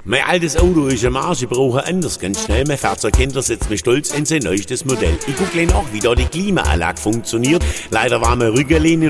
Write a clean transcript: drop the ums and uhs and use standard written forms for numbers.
Mein altes Auto ist am Arsch, ich brauche anders ganz schnell. Mein Fahrzeughändler setzt mich stolz in sein neuestes Modell. Ich guck gleich nach, wie da die Klimaanlage funktioniert. Leider war mein Rückenlehne